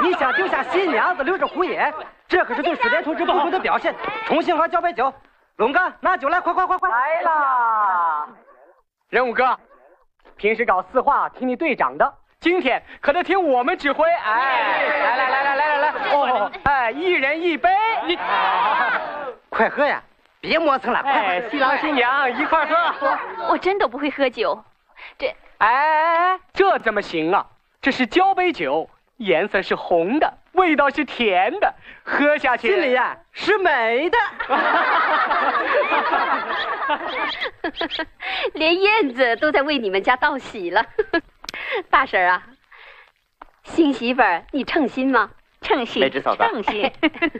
你想丢下新娘子留着胡爷，这可是对水莲同志不忠的表现。重新喝交杯酒，龙哥拿酒来，快！ 来啦！任务哥，平时搞四化听你队长的，今天可得听我们指挥。哎，来！哦，哎，一人一杯，你快喝呀！别磨蹭了， 哎，新郎新娘一块喝。 我真的不会喝酒， 这怎么行啊？这是交杯酒，颜色是红的，味道是甜的，喝下去心里呀是美的。 连燕子都在为你们家道喜了。大婶啊，新媳妇儿你称心吗？ 称心，没知嫂子称心。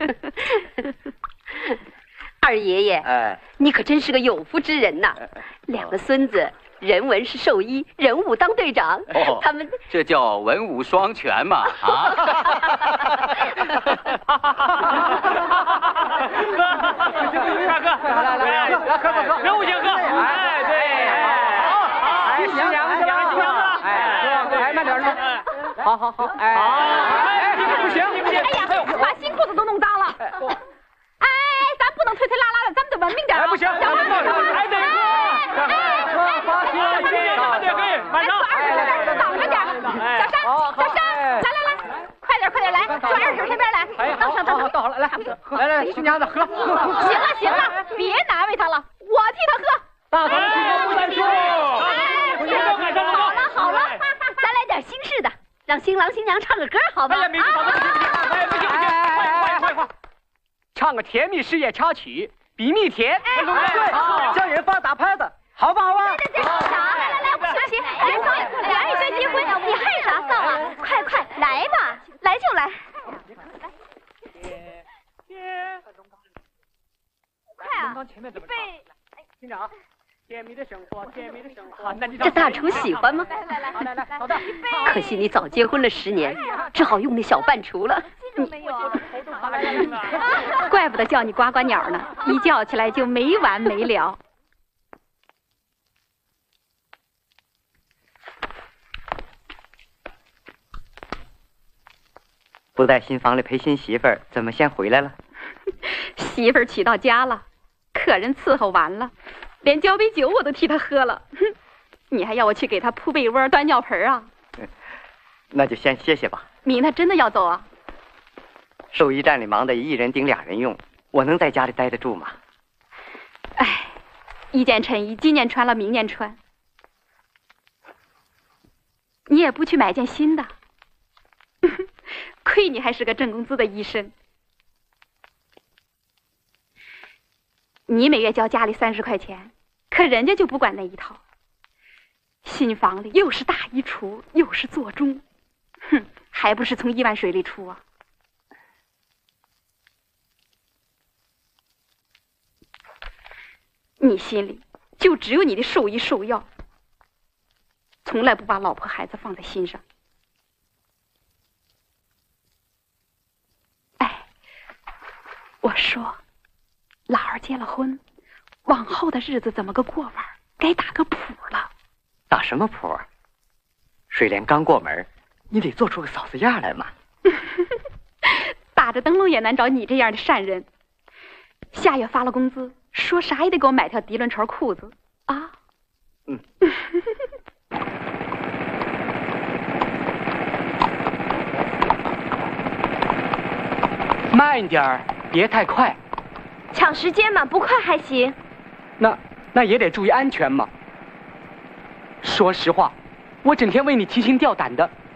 二爷爷，你可真是个有福之人呐！两个孙子，人文是兽医，人武当队长，他们这叫文武双全嘛！啊！ 大哥，来，喝，人武先喝。哎，对，新娘子，哎，慢点，好，哎，不行， 哎呀，把新裤子都弄脏了。哎，咱不能推拉拉的，咱们得文明点。 不行，还得喝，还得挡着点。小山，来，快点来，从二婶这边来。等。 到了，来，新娘子喝。 行了，别难为他了，我替他喝。 大嫂不算数。 好了，咱来点新式的，让新郎新娘唱个歌，好吧？ 哎呀，不行，快！唱个甜蜜事业插曲，比蜜甜。 对，叫人发打拍子，好不好啊？ 对，来，不行，俩人在结婚，你害啥臊啊？快来吧，来就来。快啊！备。 厅长，甜蜜的生活。 这大厨喜欢吗？ 来，好的。 可惜你早结婚了10年，只好用那小半厨了。 怪不得叫你呱呱鸟呢，一叫起来就没完没了。 不在新房里陪新媳妇儿，怎么先回来了？ 媳妇儿娶到家了，客人伺候完了，连交杯酒我都替她喝了。你还要我去给她铺被窝、端尿盆啊？ 那就先歇歇吧。 明天真的要走啊？ 兽医站里忙得一人顶2人用，我能在家里待得住吗？ 哎，一件衬衣今年穿了，明年穿，你也不去买件新的。亏你还是个挣工资的医生，你每月交家里30块钱，可人家就不管那一套。新房里又是大衣橱，又是座钟，还不是从1万水里出啊？你心里就只有你的兽医兽药，从来不把老婆孩子放在心上。我说，老二结了婚，往后的日子怎么个过法？该打个谱了。 打什么谱？水莲刚过门，你得做出个嫂子样来嘛。 打着灯笼也难找你这样的善人。下月发了工资，说啥也得给我买条涤纶绸裤子啊。 慢点儿。别太快， 抢时间嘛，不快还行。 那也得注意安全嘛。说实话，我整天为你提心吊胆的，